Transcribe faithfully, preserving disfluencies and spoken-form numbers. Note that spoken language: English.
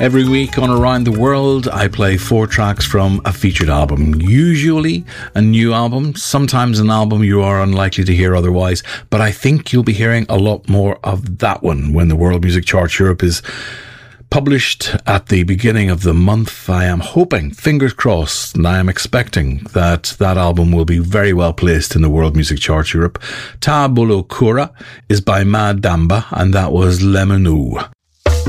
Every week on Around the World, I play four tracks from a featured album. Usually a new album, sometimes an album you are unlikely to hear otherwise, but I think you'll be hearing a lot more of that one when the World Music Chart Europe is published at the beginning of the month. I am hoping, fingers crossed, and I am expecting that that album will be very well placed in the World Music Chart Europe. Ta Bolo Kura is by Mad Damba, and that was Lemonu.